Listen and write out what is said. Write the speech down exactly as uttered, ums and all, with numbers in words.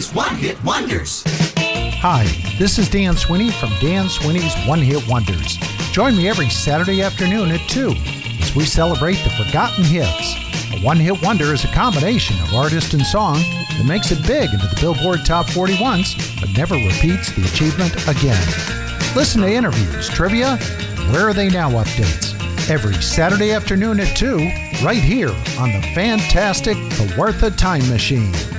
Sweeney's One Hit Wonders. Hi, this is Dan Sweeney from Dan Sweeney's One Hit Wonders. Join me every Saturday afternoon at two as we celebrate the forgotten hits. A one-hit wonder is a combination of artist and song that makes it big into the Billboard Top forty once, but never repeats the achievement again. Listen to interviews, trivia, and Where Are They Now updates every Saturday afternoon at two, right here on the fantastic Kawartha Time Machine.